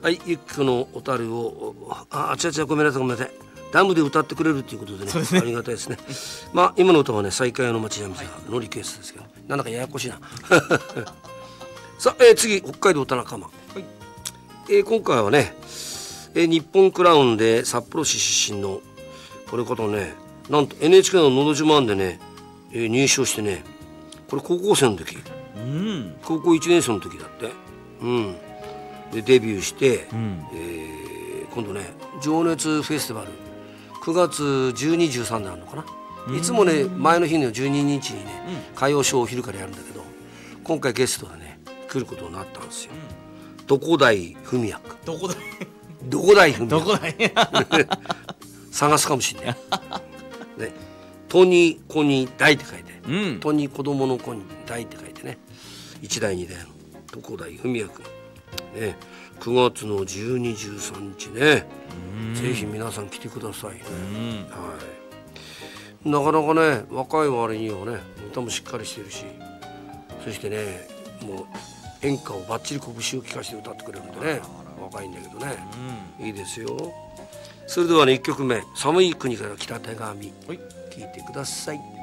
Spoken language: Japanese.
はい、ゆきこの小樽をごめんなさいダムで歌ってくれるということで ねありがたいですねまあ今の歌はね西海屋の町三味線のリクエストですけど、なんだかややこしいなさあ、次北海道田中間、今回はね、日本クラウンで札幌市出身のこれことね、なんと NHK ののど自慢でね、入賞してね、これ高校生の時、高校1年生の時だって、でデビューして、今度ね情熱フェスティバル9月12、13になるのかな、いつもね前の日の12日にね、歌謡ショーを昼からやるんだけど、今回ゲストでね来ることになったんですよ、どこだい文也君。どこだい文也探すかもしれないね、とにこに大って書いて、とに子供の子に大って書いてね、一代二代のどこだい文也君ね、9月の12、13日ね、ぜひ皆さん来てくださいね、なかなかね若い割にはね歌もしっかりしてるし、そしてねもう演歌をバッチリ拳を利かして歌ってくれるんでね、若いんだけどね、いいですよ。それではね1曲目、寒い国から来た手紙、聴いてください。